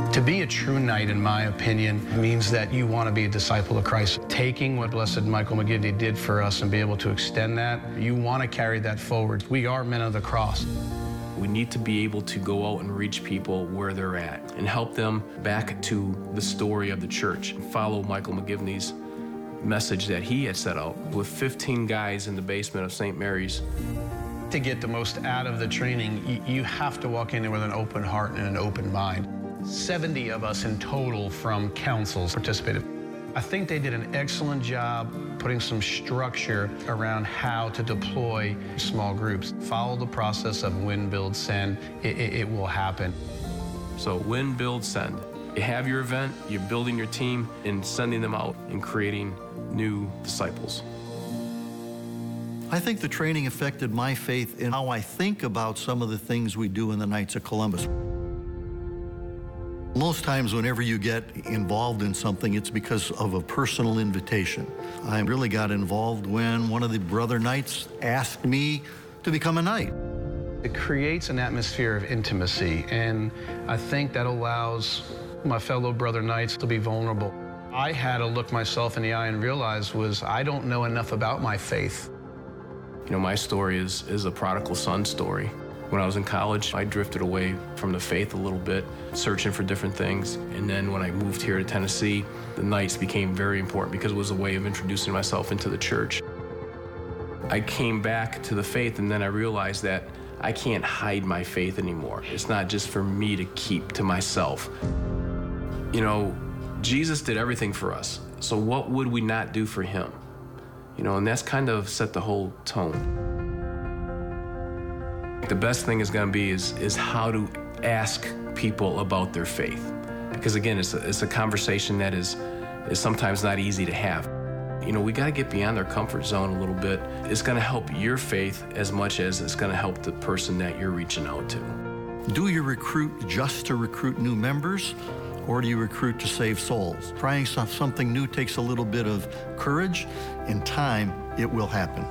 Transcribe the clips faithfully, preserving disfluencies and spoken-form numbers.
To be a true knight, in my opinion, means that you want to be a disciple of Christ. Taking what Blessed Michael McGivney did for us and be able to extend that, you want to carry that forward. We are men of the cross. We need to be able to go out and reach people where they're at and help them back to the story of the church and follow Michael McGivney's message that he had set out with fifteen guys in the basement of Saint Mary's. To get the most out of the training, you, you have to walk in there with an open heart and an open mind. seventy of us in total from councils participated. I think they did an excellent job putting some structure around how to deploy small groups. Follow the process of win, build, send. It, it, it will happen. So win, build, send. You have your event, you're building your team and sending them out and creating new disciples. I think the training affected my faith in how I think about some of the things we do in the Knights of Columbus. Most times whenever you get involved in something, it's because of a personal invitation. I really got involved when one of the brother knights asked me to become a knight. It creates an atmosphere of intimacy, and I think that allows my fellow brother knights to be vulnerable. I had to look myself in the eye and realize was I don't know enough about my faith. You know, my story is, is a prodigal son story. When I was in college, I drifted away from the faith a little bit, searching for different things. And then when I moved here to Tennessee, the Knights became very important because it was a way of introducing myself into the church. I came back to the faith, and then I realized that I can't hide my faith anymore. It's not just for me to keep to myself. You know, Jesus did everything for us, so what would we not do for him? You know, and that's kind of set the whole tone. The best thing is going to be is, is how to ask people about their faith. Because again, it's a, it's a conversation that is, is sometimes not easy to have. You know, we got to get beyond our comfort zone a little bit. It's going to help your faith as much as it's going to help the person that you're reaching out to. Do you recruit just to recruit new members, or do you recruit to save souls? Trying something new takes a little bit of courage. In time, it will happen.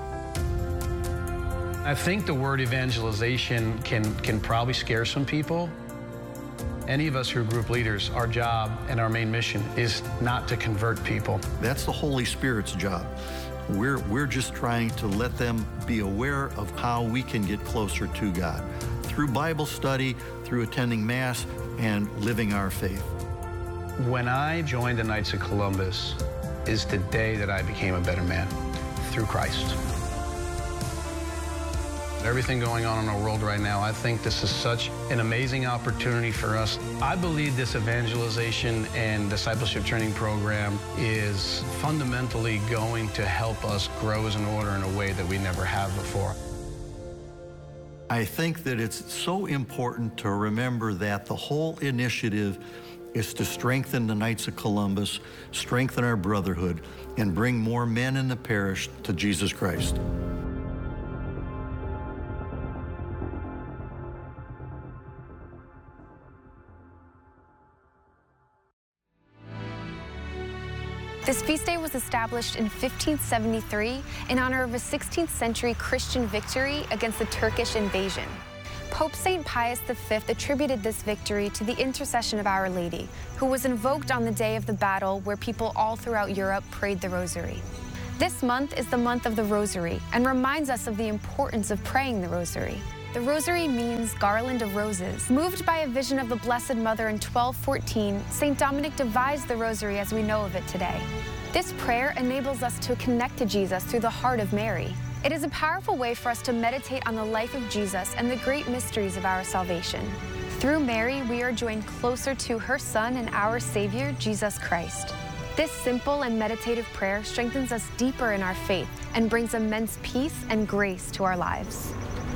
I think the word evangelization can, can probably scare some people. Any of us who are group leaders, our job and our main mission is not to convert people. That's the Holy Spirit's job. We're, we're just trying to let them be aware of how we can get closer to God through Bible study, through attending Mass, and living our faith. When I joined the Knights of Columbus is the day that I became a better man through Christ. Everything going on in our world right now, I think this is such an amazing opportunity for us. I believe this evangelization and discipleship training program is fundamentally going to help us grow as an order in a way that we never have before. I think that it's so important to remember that the whole initiative is to strengthen the Knights of Columbus, strengthen our brotherhood, and bring more men in the parish to Jesus Christ. This feast day was established in fifteen seventy-three in honor of a sixteenth century Christian victory against the Turkish invasion. Pope Saint Pius the Fifth attributed this victory to the intercession of Our Lady, who was invoked on the day of the battle where people all throughout Europe prayed the Rosary. This month is the month of the Rosary and reminds us of the importance of praying the Rosary. The Rosary means garland of roses. Moved by a vision of the Blessed Mother in twelve fourteen, Saint Dominic devised the Rosary as we know of it today. This prayer enables us to connect to Jesus through the heart of Mary. It is a powerful way for us to meditate on the life of Jesus and the great mysteries of our salvation. Through Mary, we are joined closer to her Son and our Savior, Jesus Christ. This simple and meditative prayer strengthens us deeper in our faith and brings immense peace and grace to our lives.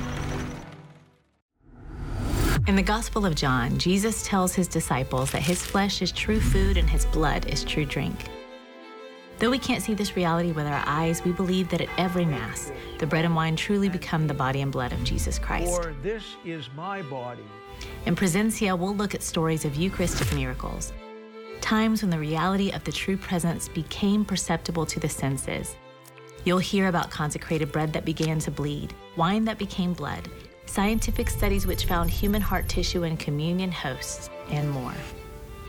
In the Gospel of John, Jesus tells his disciples that his flesh is true food and his blood is true drink. Though we can't see this reality with our eyes, we believe that at every Mass, the bread and wine truly become the body and blood of Jesus Christ. For this is my body. In Presencia, we'll look at stories of Eucharistic miracles, times when the reality of the true presence became perceptible to the senses. You'll hear about consecrated bread that began to bleed, wine that became blood, scientific studies which found human heart tissue in communion hosts, and more.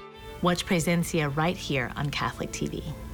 Watch Presencia right here on Catholic T V.